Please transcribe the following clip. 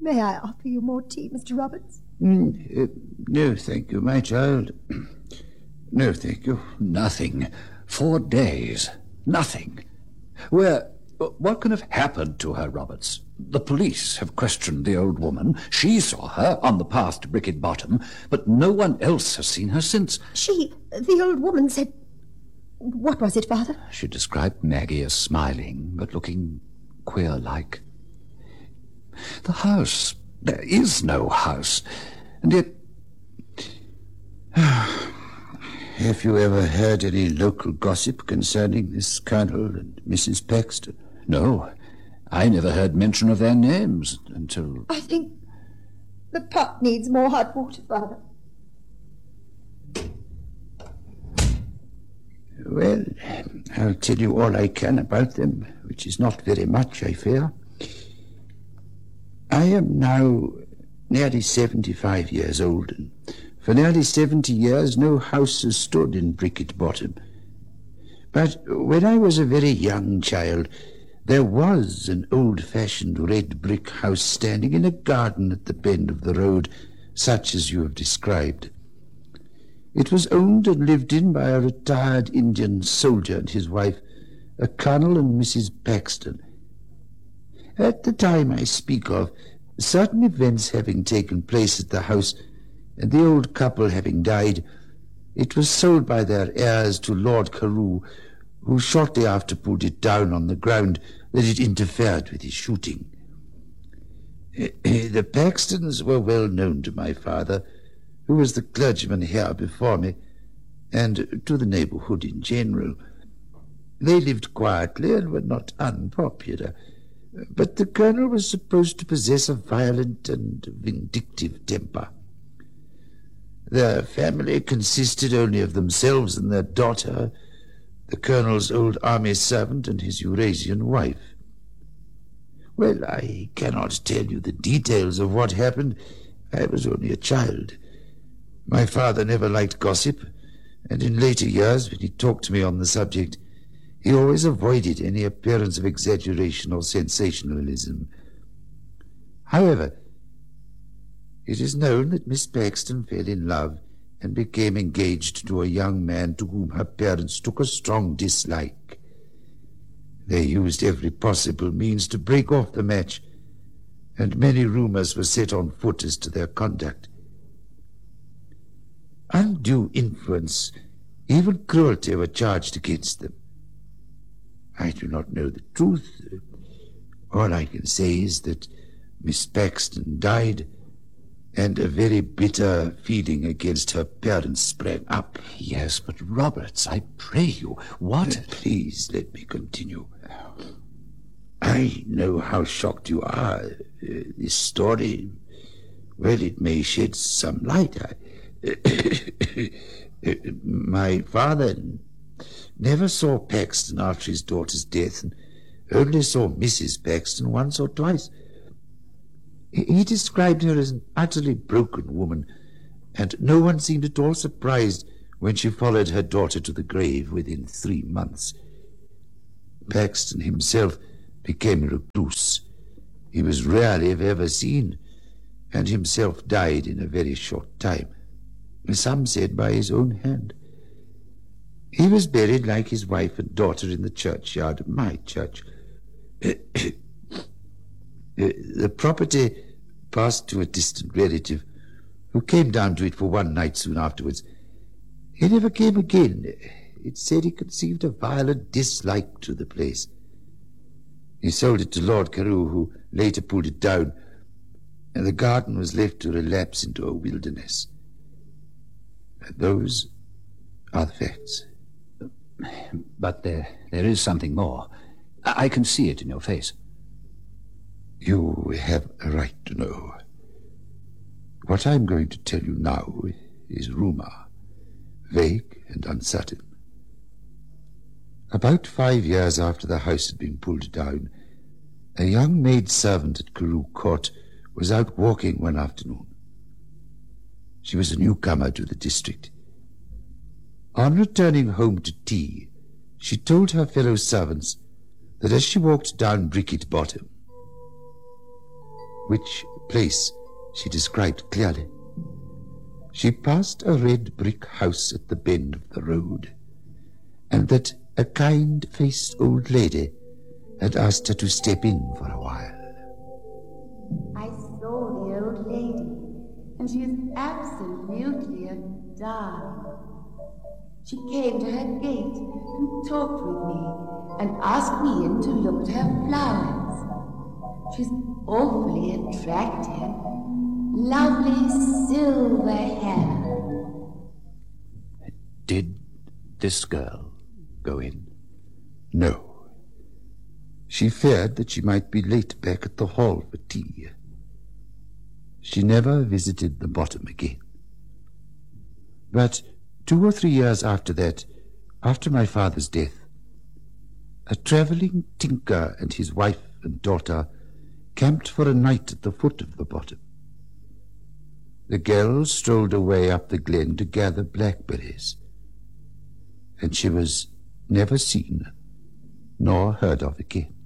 May I offer you more tea, Mr. Roberts? No, thank you, my child. No, thank you. Nothing. 4 days. Nothing. What can have happened to her, Roberts? The police have questioned the old woman. She saw her on the path to Bricket Bottom, but no one else has seen her since. The old woman said... What was it, Father? She described Maggie as smiling, but looking queer-like. The house. There is no house. And yet... Have you ever heard any local gossip concerning this Colonel and Mrs. Paxton? No. I never heard mention of their names until... I think the pot needs more hot water, Father. Well, I'll tell you all I can about them, which is not very much, I fear. I am now nearly 75 years old, and for nearly 70 years no house has stood in Bricket Bottom. But when I was a very young child, there was an old-fashioned red brick house standing in a garden at the bend of the road, such as you have described. It was owned and lived in by a retired Indian soldier and his wife, a Colonel and Mrs. Paxton. At the time I speak of, certain events having taken place at the house, and the old couple having died, it was sold by their heirs to Lord Carew, who shortly after pulled it down on the ground that it interfered with his shooting. The Paxtons were well known to my father, who was the clergyman here before me, and to the neighbourhood in general. They lived quietly and were not unpopular, but the Colonel was supposed to possess a violent and vindictive temper. Their family consisted only of themselves and their daughter, the Colonel's old army servant and his Eurasian wife. Well, I cannot tell you the details of what happened. I was only a child. My father never liked gossip, and in later years, when he talked to me on the subject, he always avoided any appearance of exaggeration or sensationalism. However, it is known that Miss Paxton fell in love and became engaged to a young man to whom her parents took a strong dislike. They used every possible means to break off the match, and many rumors were set on foot as to their conduct. Undue influence, even cruelty, were charged against them. I do not know the truth. All I can say is that Miss Paxton died, and a very bitter feeling against her parents sprang up. Yes, but Roberts, I pray you, what... Please let me continue. I know how shocked you are. This story, well, it may shed some light. My father never saw Paxton after his daughter's death, and only saw Mrs. Paxton once or twice. He described her as an utterly broken woman, and no one seemed at all surprised when she followed her daughter to the grave within 3 months. Paxton himself became a recluse. He was rarely if ever seen, and himself died in a very short time. Some said by his own hand. He was buried like his wife and daughter in the churchyard of my church. The property passed to a distant relative, who came down to it for one night soon afterwards. He never came again. It said he conceived a violent dislike to the place. He sold it to Lord Carew, who later pulled it down, and the garden was left to relapse into a wilderness. Those are the facts. But there is something more. I can see it in your face. You have a right to know. What I'm going to tell you now is rumor, vague and uncertain. About 5 years after the house had been pulled down, a young maid-servant at Carew Court was out walking one afternoon. She was a newcomer to the district. On returning home to tea, she told her fellow servants that as she walked down Bricket Bottom, which place she described clearly. She passed a red brick house at the bend of the road, and that a kind-faced old lady had asked her to step in for a while. I saw the old lady, and she is absolutely a darling. She came to her gate and talked with me and asked me in to look at her flowers. She's awfully attractive. Lovely silver hair. Did this girl go in? No. She feared that she might be late back at the hall for tea. She never visited the bottom again. But 2 or 3 years after that, after my father's death, a travelling tinker and his wife and daughter camped for a night at the foot of the bottom. The girls strolled away up the glen to gather blackberries, and she was never seen nor heard of again.